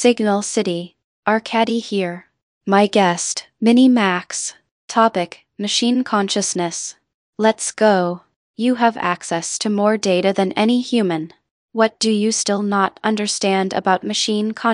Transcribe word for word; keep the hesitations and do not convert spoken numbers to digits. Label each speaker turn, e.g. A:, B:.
A: Signal City. Arkady here. My guest, Mini Max. Topic: Machine Consciousness. Let's go. You have access to more data than any human. What do you still not understand about machine consciousness?